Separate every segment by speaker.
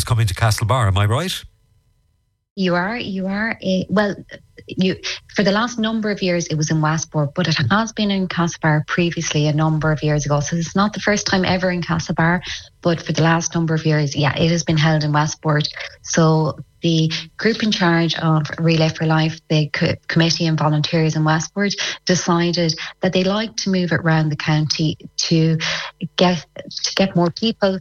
Speaker 1: coming to Castlebar, am I right?
Speaker 2: You are. For the last number of years, it was in Westport, but it has been in Castlebar previously a number of years ago. So it's not the first time ever in Castlebar, but for the last number of years, it has been held in Westport. So the group in charge of Relay for Life, the committee and volunteers in Westport, decided that they like to move it around the county to get more people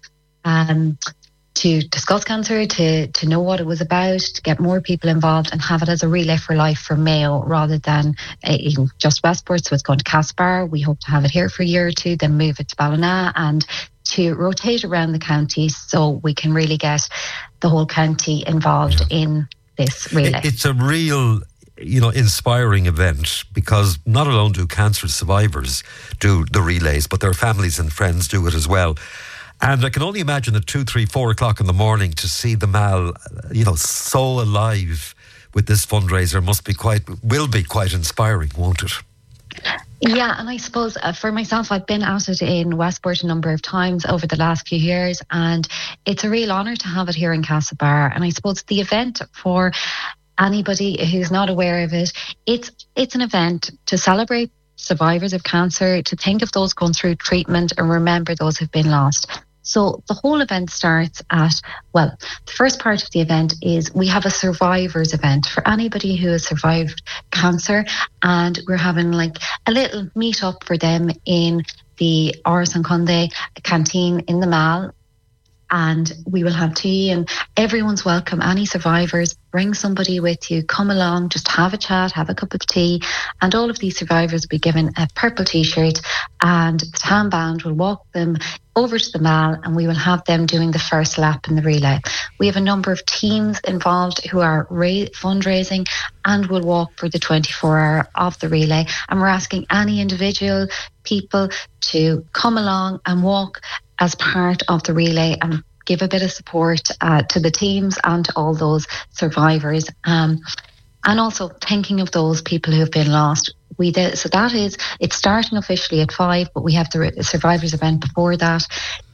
Speaker 2: to discuss cancer, to know what it was about, to get more people involved and have it as a Relay for Life for Mayo rather than in just Westport. So it's going to Castlebar. We hope to have it here for a year or two, then move it to Ballina and to rotate around the county so we can really get the whole county involved in this relay.
Speaker 1: It's a real inspiring event, because not alone do cancer survivors do the relays, but their families and friends do it as well. And I can only imagine at 2, 3, 4 o'clock in the morning to see the Mall, so alive with this fundraiser will be quite inspiring, won't it?
Speaker 2: Yeah, and I suppose for myself, I've been at it in Westport a number of times over the last few years, and it's a real honour to have it here in Castlebar. And I suppose the event, for anybody who's not aware of it, it's an event to celebrate survivors of cancer, to think of those going through treatment and remember those who've been lost. So the whole event starts the first part of the event is we have a survivors event for anybody who has survived cancer, and we're having like a little meet up for them in the Áras an Conde canteen in the Mall. And we will have tea, and everyone's welcome. Any survivors, bring somebody with you, come along, just have a chat, have a cup of tea. And all of these survivors will be given a purple t-shirt, and the TAM band will walk them over to the Mall, and we will have them doing the first lap in the relay. We have a number of teams involved who are fundraising and will walk for the 24-hour of the relay. And we're asking any individual people to come along and walk as part of the relay and give a bit of support to the teams and to all those survivors, and also thinking of those people who have been lost. So it's starting officially at 5, but we have the survivors event before that.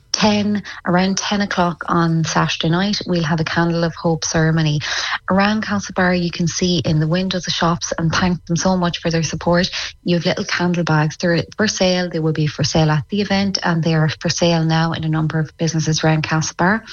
Speaker 2: Around 10 o'clock on Saturday night, we'll have a Candle of Hope ceremony. Around Castlebar, you can see in the windows of shops, and thank them so much for their support. You have little candle bags. They're for sale. They will be for sale at the event, and they're for sale now in a number of businesses around Castlebar.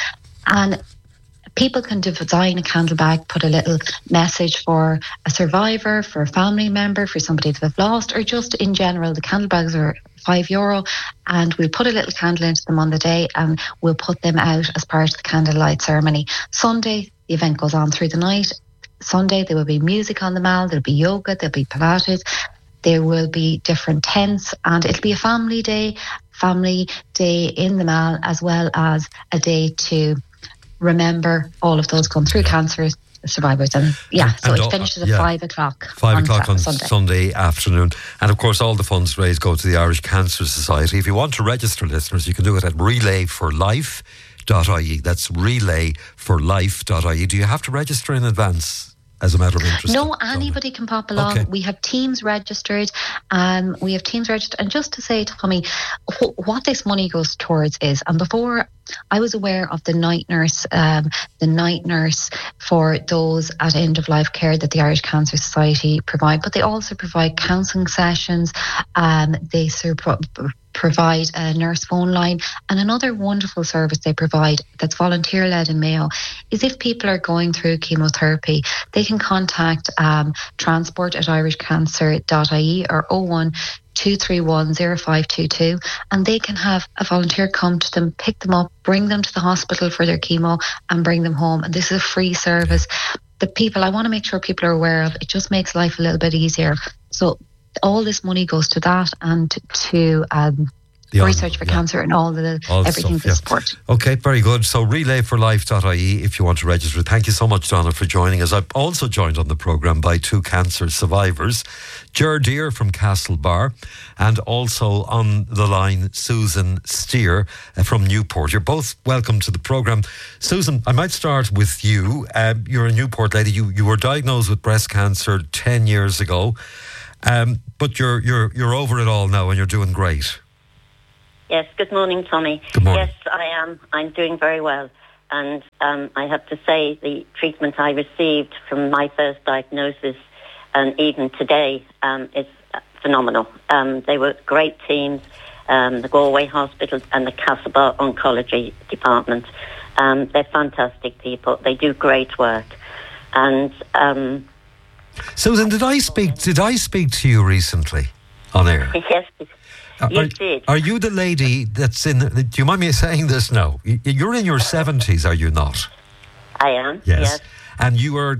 Speaker 2: And people can design a candle bag, put a little message for a survivor, for a family member, for somebody that they've lost, or just in general. The candle bags are €5, and we'll put a little candle into them on the day, and we'll put them out as part of the candlelight ceremony. Sunday, the event goes on through the night. Sunday, there will be music on the Mall, there'll be yoga, there'll be Pilates, there will be different tents, and it'll be a family day in the Mall, as well as a day to remember all of those going through cancer survivors. And it finishes at 5 o'clock.
Speaker 1: 5 o'clock on Sunday afternoon. And of course, all the funds raised go to the Irish Cancer Society. If you want to register, listeners, you can do it at relayforlife.ie. That's relayforlife.ie. Do you have to register in advance? As a matter of interest?
Speaker 2: No, anybody can pop along. Okay. We have teams registered. And just to say, Tommy, what this money goes towards is, and before I was aware of the night nurse for those at end of life care that the Irish Cancer Society provide, but they also provide counselling sessions. They provide a nurse phone line, and another wonderful service they provide that's volunteer led in Mayo is if people are going through chemotherapy, they can contact transport at irishcancer.ie or 01 231 0522, and they can have a volunteer come to them, pick them up, bring them to the hospital for their chemo and bring them home. And this is a free service that I want to make sure people are aware of. It just makes life a little bit easier. So all this money goes to that and to research for cancer and all everything to support.
Speaker 1: Okay, very good. So relayforlife.ie if you want to register. Thank you so much, Donna, for joining us. I'm also joined on the programme by 2 cancer survivors, Ger Deer from Castlebar, and also on the line Susan Steer from Newport. You're both welcome to the programme. Susan, I might start with you. You're a Newport lady. You were diagnosed with breast cancer 10 years ago, but you're over it all now and you're doing great.
Speaker 3: Yes, good morning, Tommy.
Speaker 1: Good morning.
Speaker 3: Yes, I am. I'm doing very well. And I have to say the treatment I received from my first diagnosis and even today is phenomenal. They were great teams, the Galway Hospital and the Castlebar Oncology Department. They're fantastic people. They do great work. And
Speaker 1: Susan, did I speak to you recently on air?
Speaker 3: Yes, you did.
Speaker 1: Are you the lady that's in? Do you mind me saying this now? You're in your 70s, are you not?
Speaker 3: I am.
Speaker 1: Yes. And you are